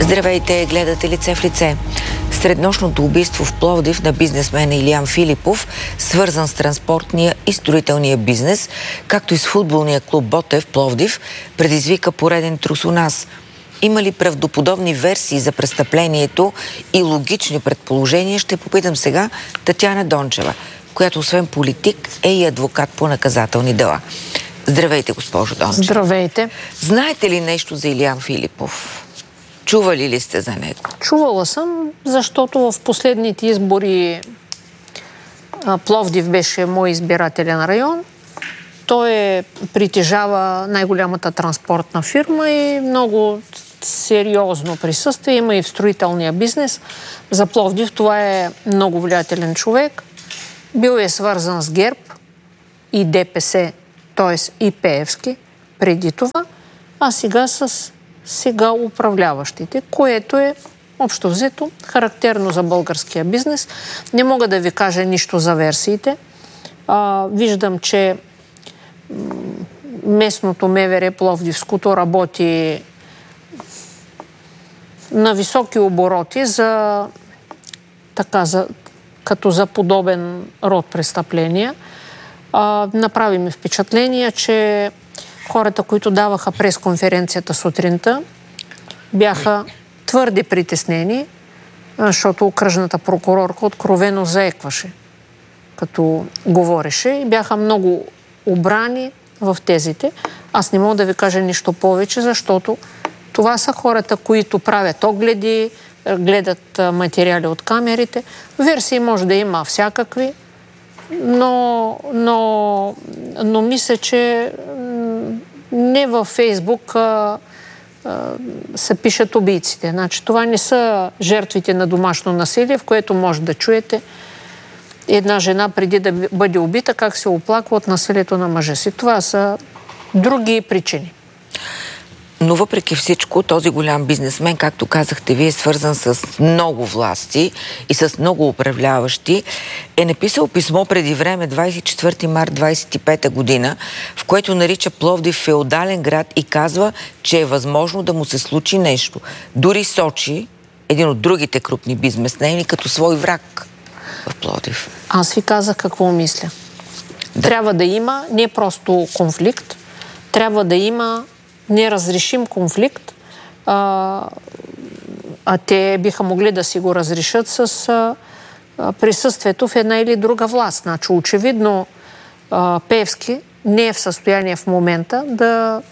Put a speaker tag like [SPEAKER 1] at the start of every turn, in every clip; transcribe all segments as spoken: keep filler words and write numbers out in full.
[SPEAKER 1] Здравейте, гледате Лице в лице. Среднощното убийство в Пловдив на бизнесмена Илиян Филипов, свързан с транспортния и строителния бизнес, както и с футболния клуб Ботев Пловдив, предизвика пореден трус у нас. Има ли правдоподобни версии за престъплението и логични предположения, ще попитам сега Татяна Дончева, която освен политик е и адвокат по наказателни дела. Здравейте, госпожо Дончева.
[SPEAKER 2] Здравейте.
[SPEAKER 1] Знаете ли нещо за Илиян Филипов? Чували ли сте за него?
[SPEAKER 2] Чувала съм, защото в последните избори Пловдив беше мой избирателен район. Той е, притежава най-голямата транспортна фирма и много сериозно присъствие. Има и в строителния бизнес. За Пловдив това е много влиятелен човек. Бил е свързан с ГЕРБ и ДПС, т.е. и Пеевски преди това, а сега с сега управляващите, което е общо взето характерно за българския бизнес. Не мога да ви кажа нищо за версиите. А, виждам, че местното МВР Пловдивското работи на високи обороти за, така, за, като за подобен род престъпления. А, направи ми впечатление, че хората, които даваха пресконференцията сутринта, бяха твърде притеснени, защото окръжната прокурорка откровено заекваше, като говореше, и бяха много обрани в тезите. Аз не мога да ви кажа нищо повече, защото това са хората, които правят огледи, гледат материали от камерите. Версии може да има всякакви, но, но, но мисля, че не във Фейсбук а, а, се пишат убийците. Значи, това не са жертвите на домашно насилие, в което може да чуете една жена преди да бъде убита, как се оплаква от насилието на мъжа си. Това са други причини.
[SPEAKER 1] Но въпреки всичко, този голям бизнесмен, както казахте, вие е свързан с много власти и с много управляващи, е написал писмо преди време, двадесет и четвърти март двадесет и пета година, в което нарича Пловдив феодален град и казва, че е възможно да му се случи нещо. Дори сочи един от другите крупни бизнесмени като свой враг в Пловдив.
[SPEAKER 2] Аз ви казах какво мисля. Да. Трябва да има не просто конфликт, трябва да има неразрешим конфликт, а, а те биха могли да си го разрешат с а, а, присъствието в една или друга власт. Значи, очевидно, а, Пеевски не е в състояние в момента да,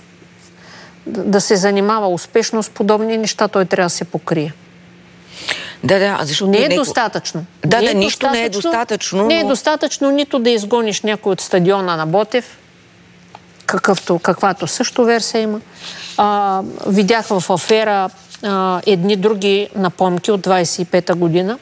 [SPEAKER 2] да се занимава успешно с подобни неща. Той трябва да се покрие.
[SPEAKER 1] Да, да, защото
[SPEAKER 2] не е
[SPEAKER 1] него...
[SPEAKER 2] достатъчно.
[SPEAKER 1] Да,
[SPEAKER 2] не
[SPEAKER 1] да,
[SPEAKER 2] е
[SPEAKER 1] нищо
[SPEAKER 2] достатъчно,
[SPEAKER 1] не е достатъчно.
[SPEAKER 2] Не е
[SPEAKER 1] но...
[SPEAKER 2] достатъчно нито да изгониш някой от стадиона на Ботев, какъвто, каквато също версия има. А, видях в афера а, едни други напомки от двадесет и пета година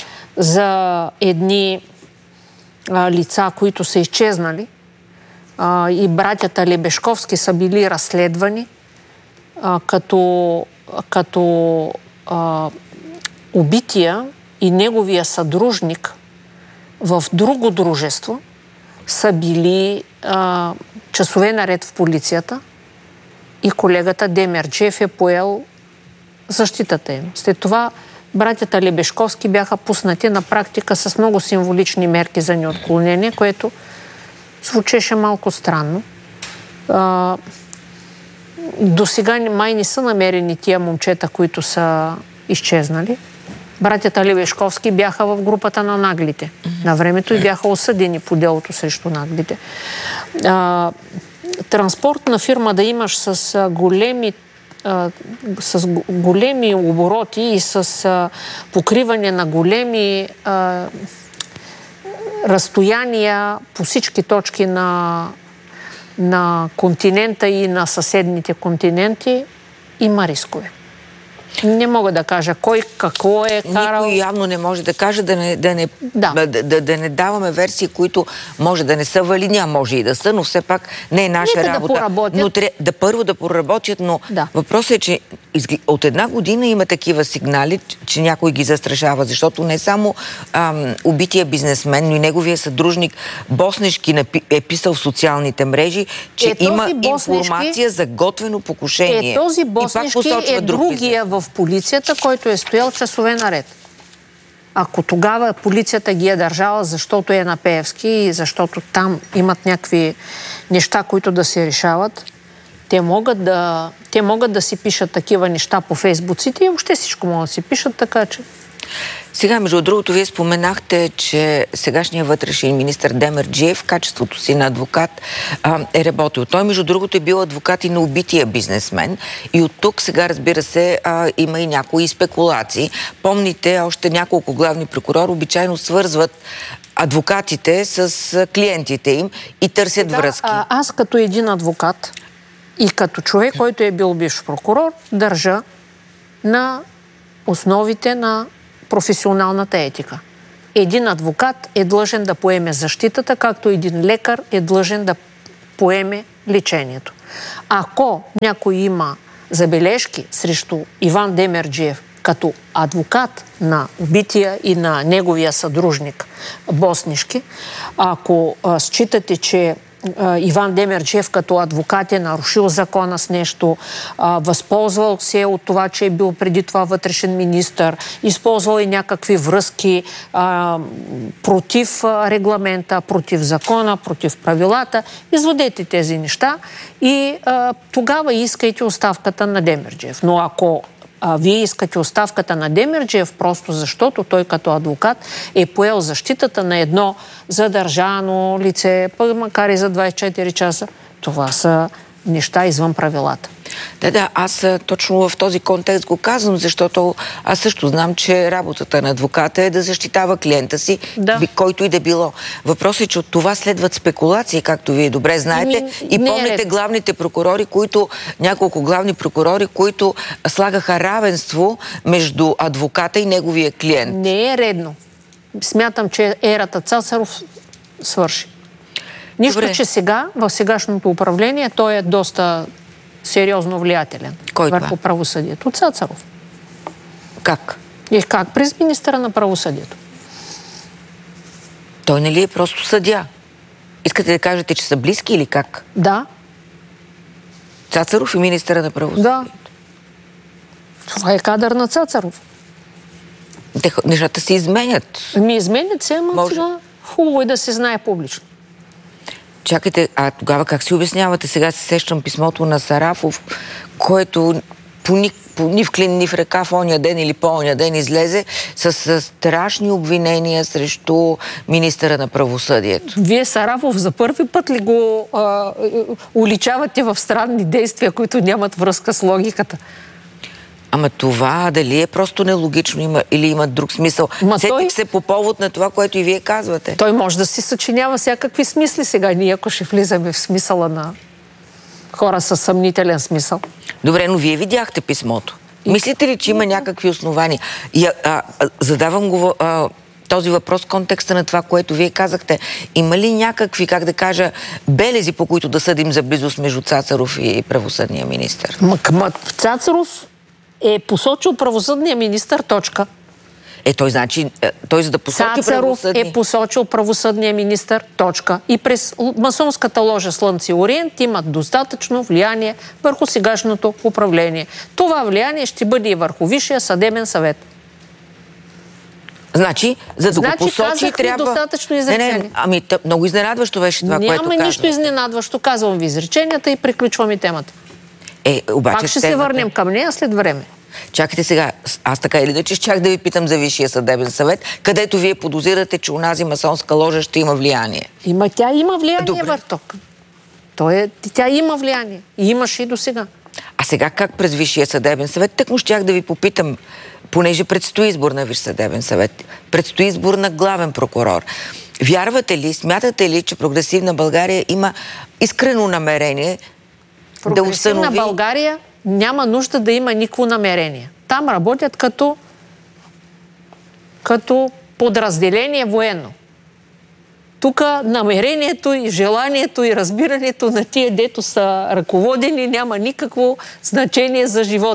[SPEAKER 2] за едни а, лица, които са изчезнали, а, и братята Лебешковски са били разследвани а, като, като а, убития и неговия съдружник в друго дружество са били а, часове наред в полицията и колегата Демерджиев е поел защитата им. След това братята Лебешковски бяха пуснати на практика с много символични мерки за неотклонение, което звучеше малко странно. А, до сега май не са намерени тия момчета, които са изчезнали. Братята Лебешковски бяха в групата на наглите mm-hmm. на времето и бяха осъдени по делото срещу наглите. А, транспортна фирма да имаш с а, големи а, с големи обороти и с а, покриване на големи а, разстояния по всички точки на, на континента и на съседните континенти, има рискове. Не мога да кажа кой какво е карал.
[SPEAKER 1] Никой явно не може да каже, да не, да не,
[SPEAKER 2] да.
[SPEAKER 1] Да, да, да не даваме версии, които може да не са валидни, а може и да са, но все пак не е наша
[SPEAKER 2] Нека
[SPEAKER 1] работа.
[SPEAKER 2] да поработят.
[SPEAKER 1] Но тря... да първо да поработят, но
[SPEAKER 2] да.
[SPEAKER 1] въпросът е, че от една година има такива сигнали, че някой ги застрашава, защото не само ам, убития бизнесмен, но и неговия съдружник Боснешки е писал в социалните мрежи, че е, има информация за готвено покушение.
[SPEAKER 2] Е, този Боснешки е другия в полицията, който е стоял часове наред. Ако тогава полицията ги е държала, защото е на Пеевски и защото там имат някакви неща, които да се решават, те могат да, те могат да си пишат такива неща по фейсбуците и въобще всичко могат да си пишат, така че...
[SPEAKER 1] Сега, между другото, вие споменахте, че сегашният вътрешен министър Демерджиев в качеството си на адвокат а, е работил. Той, между другото, е бил адвокат и на убития бизнесмен. И от тук сега, разбира се, а, има и някои спекулации. Помните, още няколко главни прокурори обичайно свързват адвокатите с клиентите им и търсят
[SPEAKER 2] да,
[SPEAKER 1] връзки.
[SPEAKER 2] А, аз като един адвокат и като човек, който е бил бивш прокурор, държа на основите на професионалната етика. Един адвокат е длъжен да поеме защитата, както един лекар е длъжен да поеме лечението. Ако някой има забележки срещу Иван Демерджиев като адвокат на убития и на неговия съдружник Боснешки, ако а, считате, че Иван Демерджиев като адвокат е нарушил закона с нещо, а, възползвал се от това, че е бил преди това вътрешен министър, използвал и някакви връзки а, против регламента, против закона, против правилата. Изводете тези неща и а, тогава искайте оставката на Демерджиев. Но ако А, вие искате оставката на Демерджиев просто защото той като адвокат е поел защитата на едно задържано лице, макар и за двайсет и четири часа. Това са неща извън правилата.
[SPEAKER 1] Да, да, аз точно в този контекст го казвам, защото аз също знам, че работата на адвоката е да защитава клиента си, да. който и да било. Въпросът е, че от това следват спекулации, както вие добре знаете. Ми, и помните е главните прокурори, които, няколко главни прокурори, които слагаха равенство между адвоката и неговия клиент.
[SPEAKER 2] Не е редно. Смятам, че ерата Цацаров свърши. Нищо, добре. Че сега, в сегашното управление, той е доста сериозно влиятелен.
[SPEAKER 1] Кой
[SPEAKER 2] върху правосъдието. Цацаров.
[SPEAKER 1] Как?
[SPEAKER 2] И как? През министъра на правосъдието.
[SPEAKER 1] Той не ли е просто съдия? Искате да кажете, че са близки или как?
[SPEAKER 2] Да.
[SPEAKER 1] Цацаров и министъра на правосъдието?
[SPEAKER 2] Да. Това е кадър на Цацаров.
[SPEAKER 1] Те, нещата се изменят.
[SPEAKER 2] Ми изменят се, ама
[SPEAKER 1] Може...
[SPEAKER 2] сега хубаво е да се знае публично.
[SPEAKER 1] Чакайте, а тогава как си обяснявате? Сега се сещам писмото на Сарафов, което по ни, по ни в клин, ни в ръка в оня ден или по оня ден излезе с, с страшни обвинения срещу министъра на правосъдието.
[SPEAKER 2] Вие Сарафов за първи път ли го а, уличавате в странни действия, които нямат връзка с логиката?
[SPEAKER 1] Ама това дали е просто нелогично има, или има друг смисъл? Сетих той... се по повод на това, което и вие казвате.
[SPEAKER 2] Той може да си съчинява всякакви смисли сега, ние ако ще влизаме в смисъла на хора със съмнителен смисъл.
[SPEAKER 1] Добре, но вие видяхте писмото. И... Мислите ли, че има някакви основания? И, а, а, задавам го а, този въпрос в контекста на това, което вие казахте. Има ли някакви, как да кажа, белези, по които да съдим за близост между Цацаров и правосъдния министър?
[SPEAKER 2] Ма, ма Цацаров е посочил правосъдния министър, точка.
[SPEAKER 1] Е, той значи, той за да посочи
[SPEAKER 2] Цацаров
[SPEAKER 1] правосъдния...
[SPEAKER 2] е посочил правосъдния министър, точка. И през масонската ложа Слънце и Ориент имат достатъчно влияние върху сегашното управление. Това влияние ще бъде и върху Висшия съдебен съвет.
[SPEAKER 1] Значи, за да
[SPEAKER 2] значи,
[SPEAKER 1] го посочи, трябва...
[SPEAKER 2] достатъчно изречение.
[SPEAKER 1] Не, не, ами тъп, много изненадващо беше това,
[SPEAKER 2] Няма
[SPEAKER 1] което казвам.
[SPEAKER 2] Няма нищо изненадващо. Казвам ви изреченията и приключваме темата.
[SPEAKER 1] Е, обаче,
[SPEAKER 2] Пак ще темата... се върнем към нея след време.
[SPEAKER 1] Чакайте сега, аз така или иначе чак да ви питам за Висшия съдебен съвет, където вие подозирате, че унази масонска ложа ще има влияние.
[SPEAKER 2] Има, тя има влияние,
[SPEAKER 1] Добре.
[SPEAKER 2] Върток. Той е, тя има влияние. И имаше и до сега.
[SPEAKER 1] А сега как през Висшия съдебен съвет? Тъкмо щях да ви попитам, понеже предстои избор на Висш съдебен съвет, предстои избор на главен прокурор. Вярвате ли, смятате ли, че Прогресивна България има искрено намерение да установи...
[SPEAKER 2] Прогресивна България няма нужда да има никакво намерение. Там работят като, като подразделение военно. Тук намерението и желанието и разбирането на тия, дето са ръководени, няма никакво значение за живота.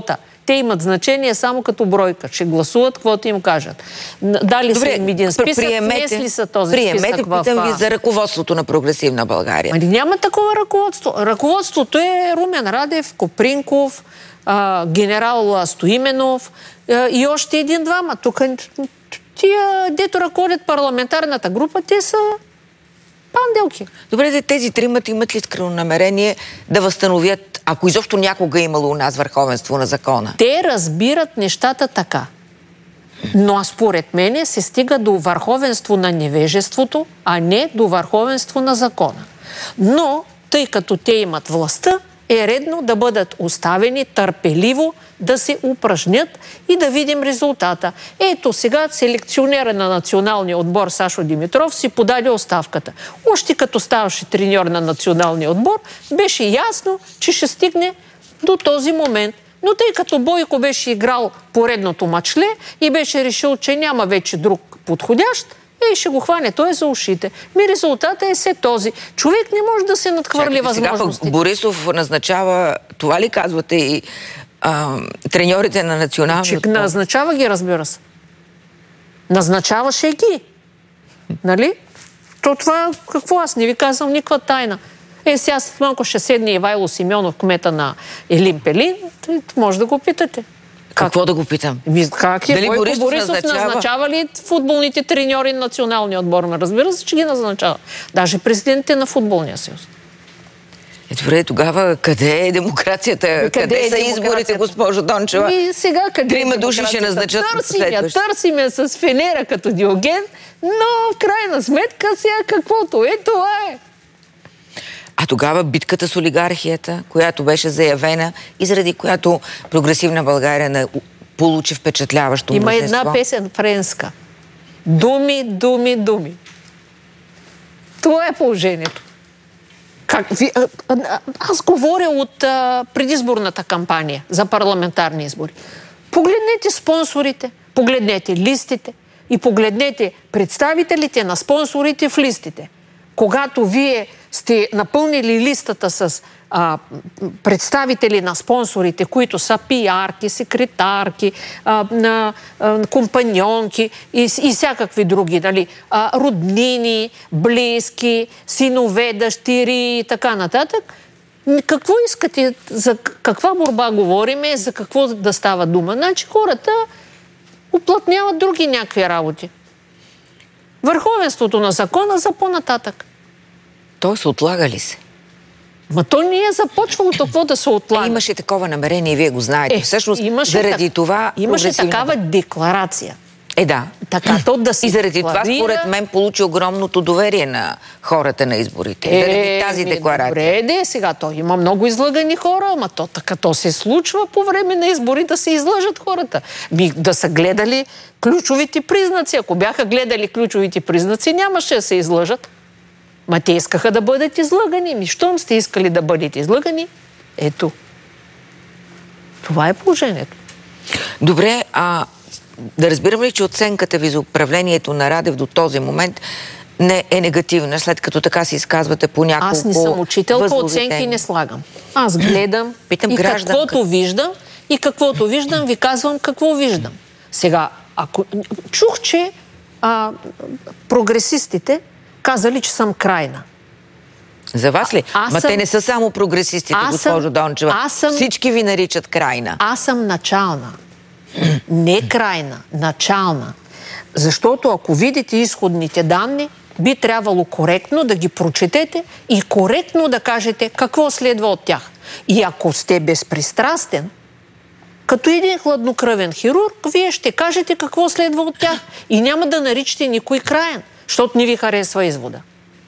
[SPEAKER 2] Те имат значение само като бройка. Ще гласуват, каквото им кажат. Дали
[SPEAKER 1] Добре,
[SPEAKER 2] са им един списък, внесли са този
[SPEAKER 1] приемете,
[SPEAKER 2] списък в...
[SPEAKER 1] питам ви за ръководството на Прогресивна България.
[SPEAKER 2] Ами няма такова ръководство. Ръководството е Румен Радев, Копринков, а, генерал Стоименов а, и още един-двама. Тук тия, дето ръководят парламентарната група, те са панделки.
[SPEAKER 1] Добре, тези тримата имат ли искрено намерение да възстановят, ако изобщо някога е имало у нас върховенство на закона?
[SPEAKER 2] Те разбират нещата така. Но според мене се стига до върховенство на невежеството, а не до върховенство на закона. Но, тъй като те имат властта, е редно да бъдат оставени търпеливо да се упражнят и да видим резултата. Ето сега селекционера на националния отбор Сашо Димитров си подаде оставката. Още като ставаше треньор на националния отбор, беше ясно, че ще стигне до този момент. Но тъй като Бойко беше играл поредното мачле и беше решил, че няма вече друг подходящ, и ще го хване той за ушите. Ми резултата е се този. Човек не може да се надхвърли възможности.
[SPEAKER 1] Сега Борисов назначава, това ли казвате, и а, треньорите на националния отбор?
[SPEAKER 2] Назначава ги, разбира се. Назначаваше ги. Нали? То това, какво аз не ви казвам никаква тайна. Е, сега след малко ще седне Ивайло Симеонов, кмета на Елин Пелин, може да го питате.
[SPEAKER 1] Какво да го питам?
[SPEAKER 2] Как е?
[SPEAKER 1] Дали
[SPEAKER 2] Бойко
[SPEAKER 1] Борисов,
[SPEAKER 2] Борисов
[SPEAKER 1] назначава?
[SPEAKER 2] назначава ли футболните треньори на националния отбор? Разбира се, че ги назначава. Даже президентите на футболния съюз.
[SPEAKER 1] Е, добре, тогава къде е демокрацията? Къде, къде е са демокрацията? Изборите, госпожо Дончева?
[SPEAKER 2] И сега къде
[SPEAKER 1] Трима души ще назначат
[SPEAKER 2] следващ. Търсиме с фенера като Диоген, но в крайна сметка сега каквото е, това е.
[SPEAKER 1] А тогава битката с олигархията, която беше заявена и заради която Прогресивна България не получи впечатляващо
[SPEAKER 2] Има
[SPEAKER 1] мнозинство.
[SPEAKER 2] една песен френска. Думи, думи, думи. Това е положението. Как ви, а, а, аз говоря от а, предизборната кампания за парламентарни избори. Погледнете спонсорите, погледнете листите и погледнете представителите на спонсорите в листите. Когато вие сте напълнили листата с а, представители на спонсорите, които са пиарки, секретарки, а, на, а, компаньонки и, и всякакви други, нали, а, роднини, близки, синове, дъщери и така нататък, какво искате, за каква борба говориме, за какво да става дума? Значи хората уплътняват други някакви работи. Върховенството на закона за по-нататък.
[SPEAKER 1] Тоест, отлага ли се?
[SPEAKER 2] Ма то не е започвало какво да се отлага.
[SPEAKER 1] Е, имаше такова намерение и вие го знаете.
[SPEAKER 2] Е,
[SPEAKER 1] Всъщност,
[SPEAKER 2] имаше
[SPEAKER 1] заради
[SPEAKER 2] так...
[SPEAKER 1] това...
[SPEAKER 2] Имаше
[SPEAKER 1] прогресивна...
[SPEAKER 2] такава декларация.
[SPEAKER 1] Е, да.
[SPEAKER 2] Така, то да се
[SPEAKER 1] И заради
[SPEAKER 2] декларира...
[SPEAKER 1] това, според мен, получи огромното доверие на хората на изборите.
[SPEAKER 2] Е,
[SPEAKER 1] заради тази декларация.
[SPEAKER 2] Добре, де, сега то има много излъгани хора, ама то така то се случва по време на избори да се излъжат хората. Би, да са гледали ключовите признаци. Ако бяха гледали ключовите признаци, нямаше да се излъжат. Ма те искаха да бъдат излъгани. Ми, щом сте искали да бъдете излъгани, ето. Това е положението.
[SPEAKER 1] Добре, а да разбирам ли, че оценката ви за управлението на Радев до този момент не е негативна, след като така се изказвате по няколко
[SPEAKER 2] Аз не съм учител, по
[SPEAKER 1] възложители.
[SPEAKER 2] оценки не слагам. Аз гледам
[SPEAKER 1] Питам
[SPEAKER 2] и
[SPEAKER 1] гражданка.
[SPEAKER 2] каквото виждам, и каквото виждам, ви казвам какво виждам. Сега, ако... чух, че а, прогресистите казали, че съм крайна.
[SPEAKER 1] За вас ли?
[SPEAKER 2] А,
[SPEAKER 1] Ма
[SPEAKER 2] съм...
[SPEAKER 1] те не са само прогресистите, госпожо Дончева.
[SPEAKER 2] Съм...
[SPEAKER 1] Всички ви наричат крайна.
[SPEAKER 2] Аз съм начална. Не крайна, начална. Защото ако видите изходните данни, би трябвало коректно да ги прочетете и коректно да кажете какво следва от тях. И ако сте безпристрастен, като един хладнокръвен хирург, вие ще кажете какво следва от тях. И няма да наричате никой краен, защото не ви харесва извода.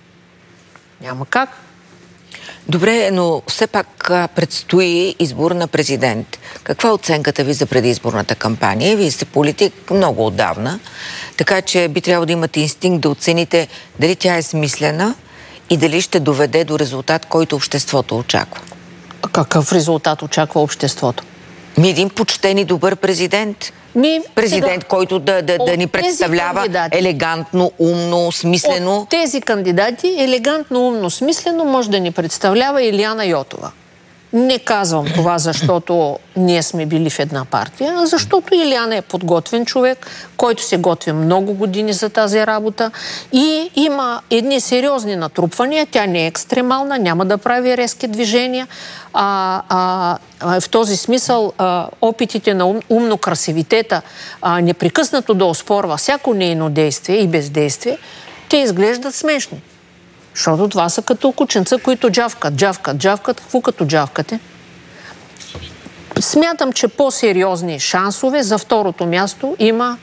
[SPEAKER 2] Няма как.
[SPEAKER 1] Добре, но все пак а, предстои избор на президент. Каква е оценката ви за предизборната кампания? Вие сте политик много отдавна, така че би трябвало да имате инстинкт да оцените дали тя е смислена и дали ще доведе до резултат, който обществото очаква.
[SPEAKER 2] А какъв резултат очаква обществото?
[SPEAKER 1] Ми един почтен и добър президент.
[SPEAKER 2] Ми,
[SPEAKER 1] Президент,
[SPEAKER 2] сега,
[SPEAKER 1] който да, да, да ни представлява елегантно, умно, смислено.
[SPEAKER 2] От тези кандидати елегантно, умно, смислено може да ни представлява Илияна Йотова. Не казвам това, защото ние сме били в една партия, а защото Илиян е подготвен човек, който се готви много години за тази работа и има едни сериозни натрупвания. Тя не е екстремална, няма да прави резки движения. А, а, а, в този смисъл а, опитите на ум, умно-красивитета а, непрекъснато да оспорва всяко нейно действие и бездействие, те изглеждат смешни. Защото това са като кученца, които джавкат, джавкат, джавкат. Какво като джавкате? Смятам, че по-сериозни шансове за второто място има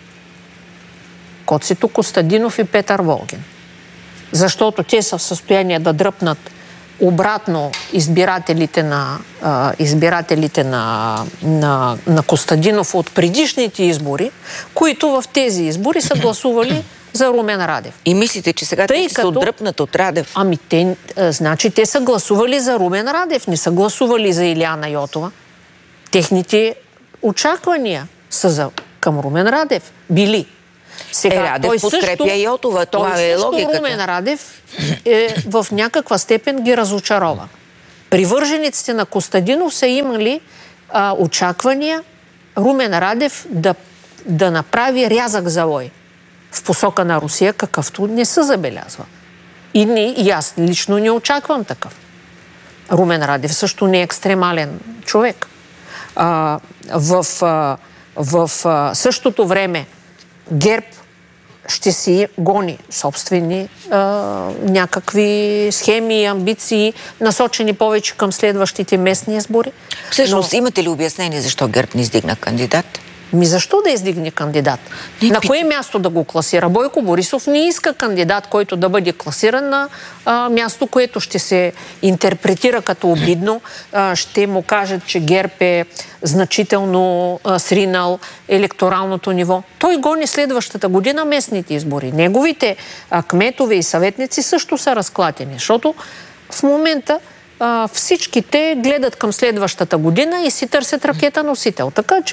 [SPEAKER 2] Коцето Костадинов и Петър Волгин. Защото те са в състояние да дръпнат обратно избирателите на, а, избирателите на, на, на Костадинов от предишните избори, които в тези избори са гласували за Румен Радев.
[SPEAKER 1] И мислите, че сега те са отдръпнат от Радев?
[SPEAKER 2] Ами те, а, значи те са гласували за Румен Радев, не са гласували за Илияна Йотова. Техните очаквания са за, към Румен Радев били. Сега,
[SPEAKER 1] е, Радев
[SPEAKER 2] той
[SPEAKER 1] подкрепя
[SPEAKER 2] също,
[SPEAKER 1] Йотова, това
[SPEAKER 2] той
[SPEAKER 1] е
[SPEAKER 2] също
[SPEAKER 1] логиката.
[SPEAKER 2] Румен Радев е, в някаква степен ги разочарова. Привържениците на Костадинов са имали а, очаквания Румен Радев да, да направи рязък завой в посока на Русия, какъвто не се забелязва. И, не, и аз лично не очаквам такъв. Румен Радев също не е екстремален човек. А, в, а, в а, същото време ГЕРБ ще си гони собствени а, някакви схеми и амбиции, насочени повече към следващите местни избори.
[SPEAKER 1] Всъщност,
[SPEAKER 2] Но...
[SPEAKER 1] имате ли обяснение защо ГЕРБ не издигна кандидат?
[SPEAKER 2] Ми защо да издигне кандидат? Не, на кое място да го класира? Бойко Борисов не иска кандидат, който да бъде класиран на а, място, което ще се интерпретира като обидно. А, ще му кажат, че ГЕРБ е значително а, сринал електоралното ниво. Той гони следващата година местните избори. Неговите а, кметове и съветници също са разклатени, защото в момента а, всички те гледат към следващата година и си търсят ракета носител. Така че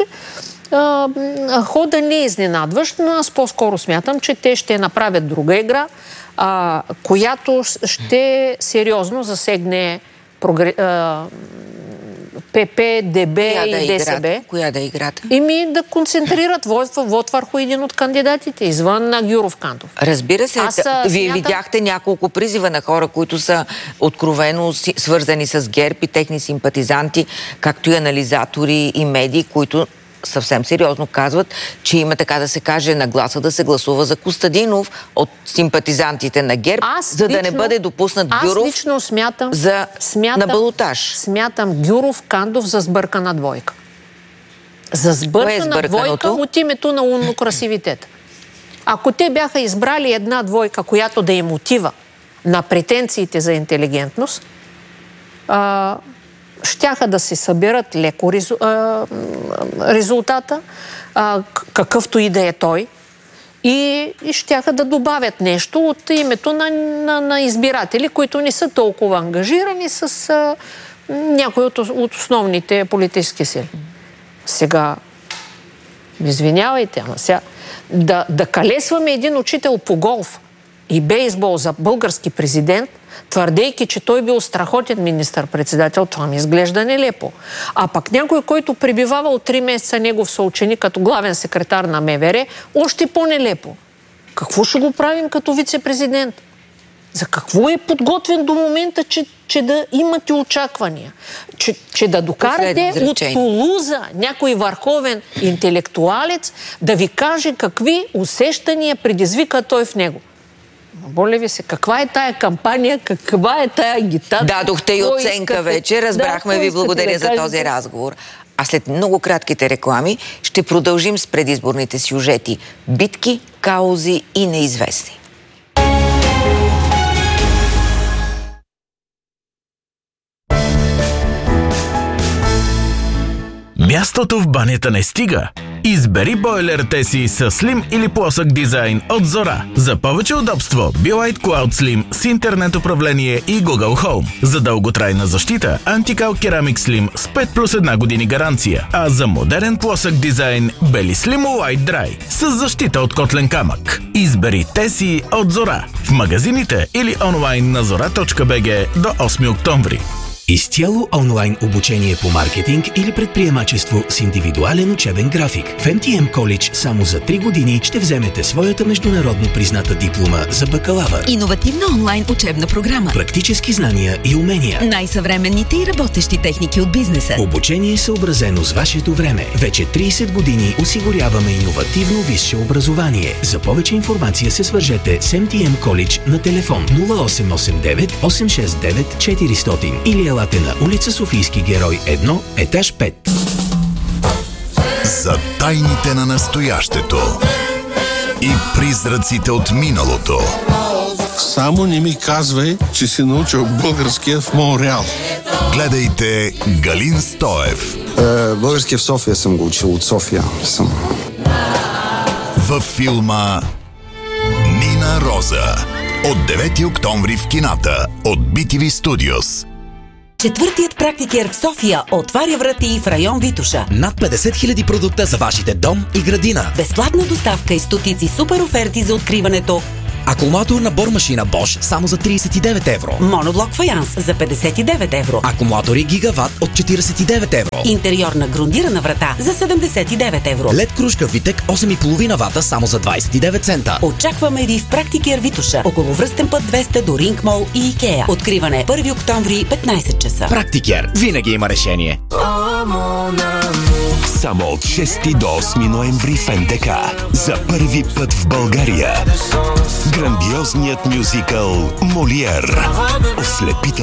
[SPEAKER 2] хода не е изненадващ, но аз по-скоро смятам, че те ще направят друга игра, а, която ще сериозно засегне прогре... а, ПП, ДБ
[SPEAKER 1] Коя
[SPEAKER 2] и
[SPEAKER 1] да
[SPEAKER 2] ДСБ.
[SPEAKER 1] Играт? Коя да играт?
[SPEAKER 2] И ми да концентрират вод, вод върху един от кандидатите, извън на Гюров Кантов.
[SPEAKER 1] Разбира се,
[SPEAKER 2] Аз,
[SPEAKER 1] вие
[SPEAKER 2] смятам...
[SPEAKER 1] видяхте няколко призива на хора, които са откровено свързани с ГЕРБ и техни симпатизанти, както и анализатори и медии, които съвсем сериозно казват, че има, така да се каже, нагласа да се гласува за Костадинов от симпатизантите на ГЕРБ, аз за лично, да не бъде допуснат Гюров
[SPEAKER 2] аз лично смятам,
[SPEAKER 1] за,
[SPEAKER 2] смятам,
[SPEAKER 1] на балотаж.
[SPEAKER 2] Смятам Гюров Кандов за сбъркана двойка. За сбъркана е двойка от името на умно-красивитета. Ако те бяха избрали една двойка, която да им отива на претенциите за интелигентност, а, щяха да се съберат леко резу, а, резултата, а, какъвто и да е той, и, и щяха да добавят нещо от името на, на, на избиратели, които не са толкова ангажирани с а, някои от, от основните политически сили. Сега, извинявайте, ама сега, да, да калесваме един учител по голф и бейсбол за български президент, твърдейки, че той бил страхотен министър-председател, това ми изглежда нелепо. А пък някой, който пребивавал три месеца негов съученик като главен секретар на МВР, още по-нелепо. Какво ще го правим като вице-президент? За какво е подготвен до момента, че, че да имате очаквания? Че, че да докарате от Тулуза някой върховен интелектуалец да ви каже какви усещания предизвика той в него? Боля ви се, каква е тая кампания, каква е тая агитация?
[SPEAKER 1] Дадохте и оценка вече, разбрахме, да, ви благодаря да за този разговор. А след много кратките реклами ще продължим с предизборните сюжети. Битки, каузи и неизвестни.
[SPEAKER 3] Мястото в банята не стига. Избери бойлерите си с слим или плосък дизайн от Зора. За повече удобство, Be-Lite Cloud Slim с интернет управление и Google Home. За дълготрайна защита, Anti-Cal Ceramic Slim с пет плюс една години гаранция. А за модерен плосък дизайн, Beli Slim White Dry с защита от котлен камък. Избери те си от Зора в магазините или онлайн на зора точка би джи до осми октомври.
[SPEAKER 4] Изцяло онлайн обучение по маркетинг или предприемачество с индивидуален учебен график. В Ем Ти Ем College само за три години ще вземете своята международно призната диплома за бакалавър.
[SPEAKER 5] Иновативна онлайн учебна програма.
[SPEAKER 4] Практически знания и умения.
[SPEAKER 5] Най-съвременните и работещи техники от бизнеса.
[SPEAKER 4] Обучение съобразено с вашето време. Вече трийсет години осигуряваме иновативно висше образование. За повече информация се свържете с Ем Ти Ем College на телефон нула осем осем девет осем шест девет четиристотин или елате на улица Софийски герой едно, етаж пет.
[SPEAKER 6] За тайните на настоящето и призраците от миналото.
[SPEAKER 7] Само не ми казвай, че си научил българския в Монреал.
[SPEAKER 6] Гледайте Галин Стоев.
[SPEAKER 8] Е, българския в София съм го учил, от София съм.
[SPEAKER 6] Във филма Нина Роза от девети октомври в кината от Би Ти Ви Studios.
[SPEAKER 9] Четвъртият практикер в София отваря врати в район Витоша.
[SPEAKER 10] Над петдесет хиляди продукта за вашите дом и градина.
[SPEAKER 9] Безплатна доставка и стотици супер оферти за откриването.
[SPEAKER 10] Акумулаторна бормашина Bosch само за трийсет и девет евро.
[SPEAKER 9] Моноблок фаянс за петдесет и девет евро.
[SPEAKER 10] Акумулатори Гигават от четирийсет и девет евро.
[SPEAKER 9] Интериорна грундирана врата за седемдесет и девет евро.
[SPEAKER 10] Лед кружка Витек осем и половина вата само за двайсет и девет цента.
[SPEAKER 9] Очакваме ви в Практикер Витоша, около връстен път двеста до Ринг Мол и Икеа. Откриване първи октомври, петнайсет часа.
[SPEAKER 10] Практикер винаги има решение.
[SPEAKER 11] Само от шести до осми ноември в Ен Де Ка. За първи път в България. Грандиозният мюзикъл Молиер. Ослепително